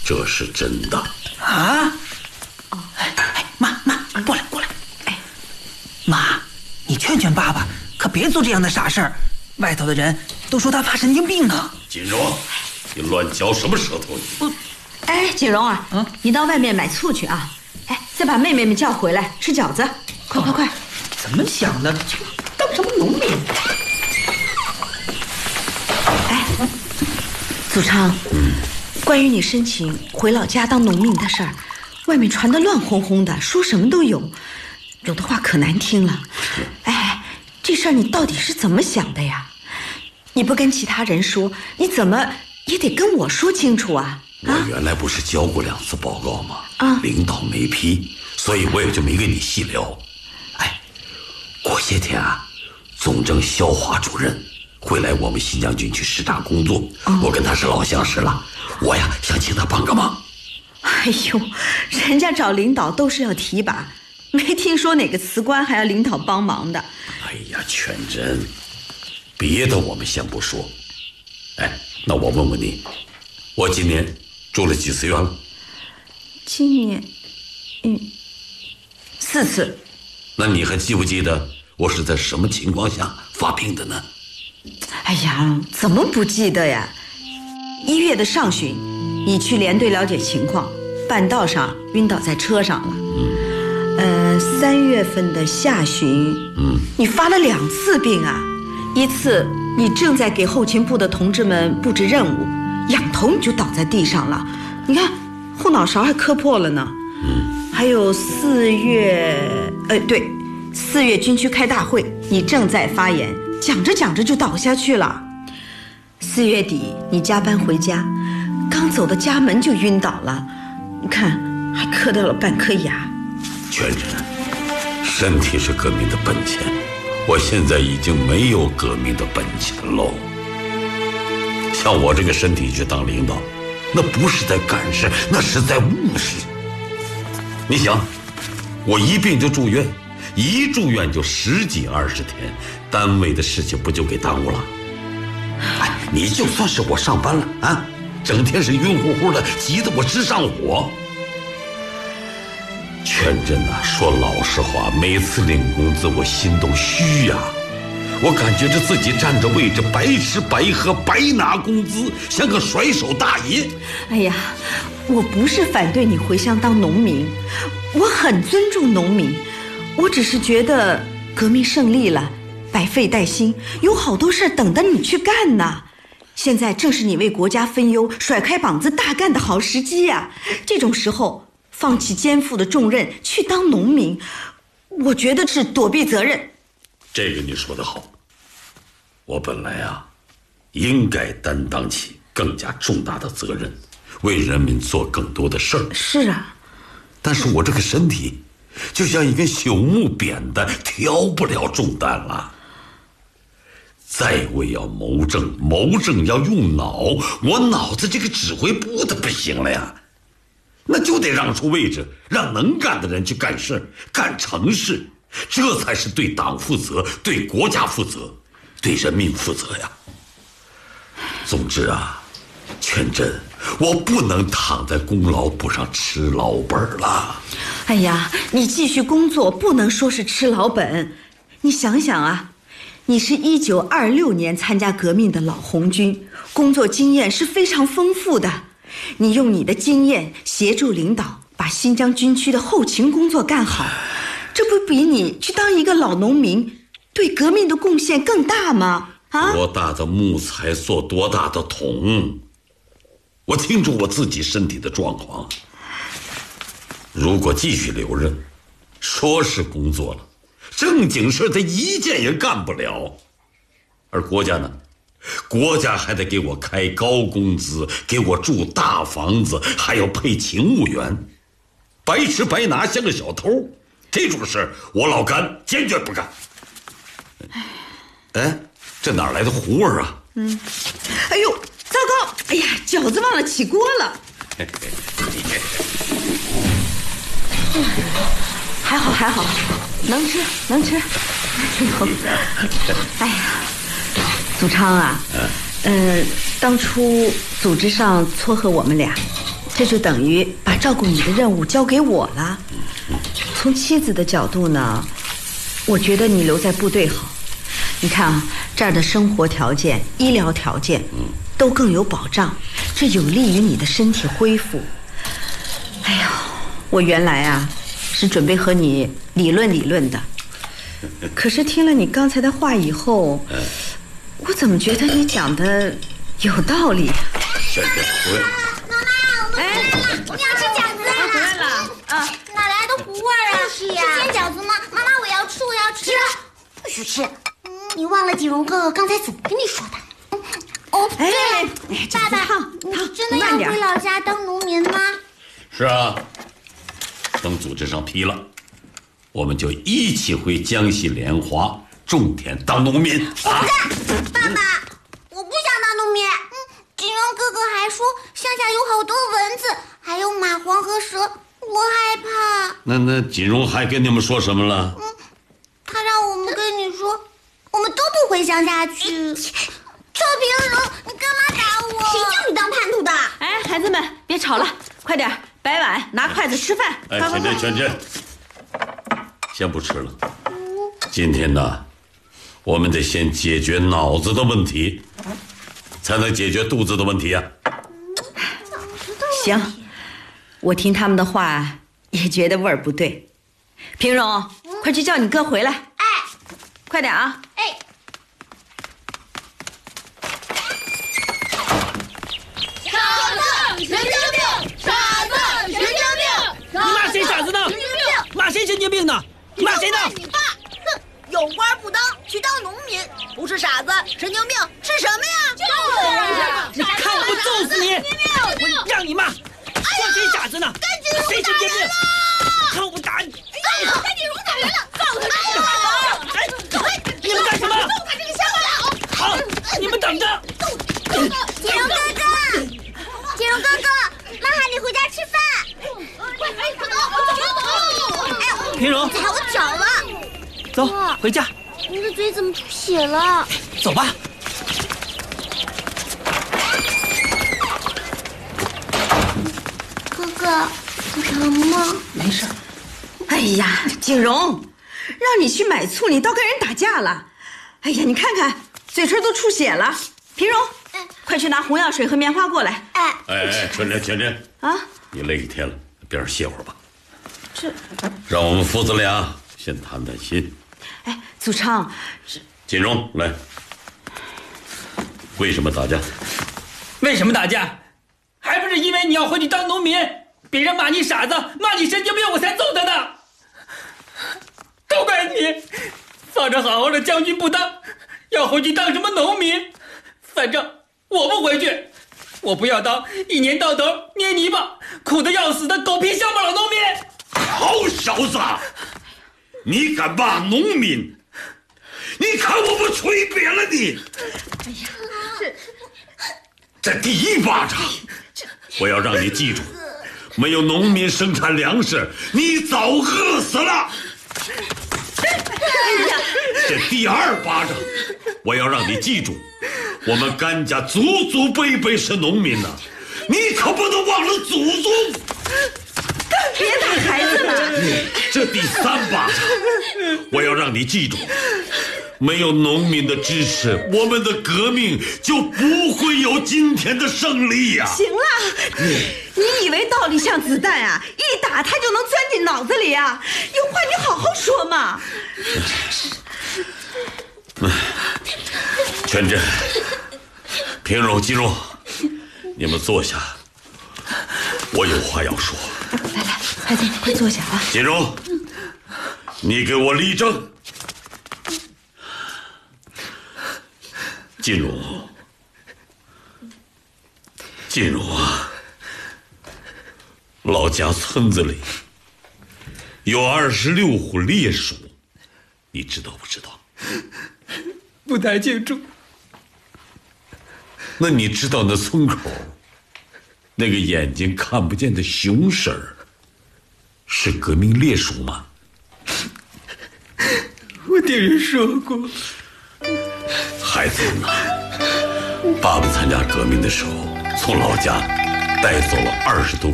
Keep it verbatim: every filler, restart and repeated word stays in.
这是真的。 啊？哎哎，妈妈，过来过来。哎，妈，你劝劝爸爸，可别做这样的傻事儿。外头的人都说他发神经病呢。 锦荣，你乱嚼什么舌头？ 不，哎，锦荣啊，嗯，你到外面买醋去啊。哎，再把妹妹们叫回来吃饺子，快快快！ 怎么想的？当什么农民？ 哎，祖昌，嗯，关于你申请回老家当农民的事儿，外面传得乱哄哄的，说什么都有，有的话可难听了。哎，这事儿你到底是怎么想的呀？你不跟其他人说，你怎么也得跟我说清楚啊！ 我原来不是交过两次报告吗？ 啊， 领导没批，所以我也就没跟你细聊。哎，过些天啊，总政肖华主任会来我们新疆军区视察工作，哦、我跟他是老相识了，我呀想请他帮个忙。 哎呦，人家找领导都是要提拔，没听说哪个辞官还要领导帮忙的。 哎呀，全真，别的我们先不说。哎，那我问问你，我今年住了几次院了？ 今年，嗯，四次。 那你还记不记得我是在什么情况下发病的呢？ 哎呀，怎么不记得呀？一月的上旬，你去连队了解情况，半道上晕倒在车上了。嗯，呃，三月份的下旬，嗯，你发了两次病啊。一次你正在给后勤部的同志们布置任务，仰头你就倒在地上了，你看后脑勺还磕破了呢。嗯，还有四月，呃，对，四月军区开大会，你正在发言，讲着讲着就倒下去了。四月底你加班回家，刚走到家门就晕倒了，你看还磕掉了半颗牙。 全真，身体是革命的本钱，我现在已经没有革命的本钱喽。像我这个身体去当领导，那不是在干事，那是在务实。你想，我一病就住院，一住院就十几二十天，单位的事情不就给耽误了？哎，你就算是我上班了啊，整天是晕乎乎的，急得我直上火。全真啊，说老实话，每次领工资我心都虚呀、啊，我感觉着自己占着位置，白吃白喝，白拿工资，像个甩手大爷。 哎呀，我不是反对你回乡当农民，我很尊重农民，我只是觉得革命胜利了，百废待兴，有好多事等着你去干呢。现在正是你为国家分忧、甩开膀子大干的好时机呀、啊！这种时候放弃肩负的重任去当农民，我觉得是躲避责任。 这个你说得好，我本来啊应该担当起更加重大的责任，为人民做更多的事儿。 是啊， 但是我这个身体就像一根朽木扁担，挑不了重担了。在位要谋政，谋政要用脑，我脑子这个指挥部的不行了呀，那就得让出位置，让能干的人去干事，干成事，这才是对党负责，对国家负责，对人民负责呀。总之啊，全真，我不能躺在功劳簿上吃老本了。 哎呀，你继续工作不能说是吃老本，你想想啊，你是一九二六年参加革命的老红军，工作经验是非常丰富的。你用你的经验协助领导把新疆军区的后勤工作干好，这不比你去当一个老农民对革命的贡献更大吗？啊， 多大的木材做多大的桶，我清楚我自己身体的状况。如果继续留任，说是工作了，正经事他一件也干不了。而国家呢，国家还得给我开高工资，给我住大房子，还要配勤务员，白吃白拿像个小偷，这种事我老甘坚决不干。哎，这哪来的糊味啊？ 嗯，哎呦，糟糕！哎呀，饺子忘了起锅了。还好还好，能吃能吃。哎呀，祖昌啊，呃，当初组织上撮合我们俩， 这就等于把照顾你的任务交给我了。从妻子的角度呢，我觉得你留在部队好。你看啊，这儿的生活条件、医疗条件都更有保障，这有利于你的身体恢复。哎呀，我原来啊是准备和你理论理论的，可是听了你刚才的话以后，我怎么觉得你讲的有道理？ 萱萱回来。 妈妈，我们回来了，我们要吃饺子啊！ 回来了啊！ 哪来的糊味儿啊？是呀，是煎饺子吗？妈妈，我要吃，我要吃。 不许吃！ 嗯，你忘了锦荣哥哥刚才怎么跟你说的？嗯，哦，对了，爸爸，你真的要回老家当农民吗？ 是啊，等组织上批了，我们就一起回江西莲花种田当农民啊！ 爸爸，我不想当农民。嗯，锦荣哥哥还说乡下有好多蚊子，还有蚂蟥和蛇，我害怕。 那那锦荣还跟你们说什么了？ 嗯，他让我们跟你说，我们都不回乡下去。臭平荣，你干嘛打我？谁叫你当叛徒的？ 哎，孩子们别吵了，快点摆碗，拿筷子吃饭。 哎，萱萱萱萱，先不吃了。今天呢，我们得先解决脑子的问题，才能解决肚子的问题呀、啊。 行，我听他们的话也觉得味儿不对。平荣，嗯、快去叫你哥回来。 哎， 快点啊！ 哎。 神经病！傻子！神经病！ 你骂谁傻子呢？ 神经病！ 骂谁神经病呢？你骂谁呢？ 你爸！哼，有官不当，去当农民，不是傻子，神经病是什么呀？ 就是！你看我不揍死你！我让你骂，说谁傻子呢？谁神经病？看我不打你！ 哎呀，赶紧荣打人了，放他！哎哎，你们干什么？ 揍他这个乡巴佬！ 好，你们等着！ 锦荣哥哥，锦荣哥哥，妈喊你回家吃饭。 平荣， 踩我脚了。 走，回家。 你的嘴怎么出血了？ 走吧。 哥哥，你疼吗？ 没事。 哎呀，景荣，让你去买醋，你倒跟人打架了。哎呀，你看看，嘴唇都出血了。平荣， 哎、 快去拿红药水和棉花过来。 哎哎哎，萱萱萱萱啊， 你累一天了，边上歇会儿吧。 这， 让我们父子俩先谈谈心。 哎，祖昌，这锦荣来，为什么打架？ 为什么打架？还不是因为你要回去当农民，别人骂你傻子，骂你神经病，我才揍他的。都怪你，放着好好的将军不当，要回去当什么农民？反正我不回去，我不要当一年到头捏泥巴、苦得要死的狗皮乡巴佬农民。 好小子，你敢骂农民？你看我不锤扁了你！哎呀，这这第一巴掌，我要让你记住，没有农民生产粮食，你早饿死了。这第二巴掌，我要让你记住，我们甘家祖祖辈辈是农民呐、啊，你可不能忘了祖宗。 别打孩子了。 这第三巴掌，我要让你记住，没有农民的支持，我们的革命就不会有今天的胜利呀、啊！ 行了，你以为道理像子弹啊，一打它就能钻进脑子里啊？有话你好好说嘛。 全真、平柔、金柔，你们坐下，我有话要说。 来来，孩子，快坐下啊。 金柔，你给我立正。金柔，金柔啊，老家村子里有二十六户猎鼠，你知道不知道？ 不太清楚。 那你知道那村口那个眼睛看不见的熊婶儿是革命烈鼠吗？ 我听人说过。 孩子们呐，爸爸参加革命的时候，从老家带走了二十多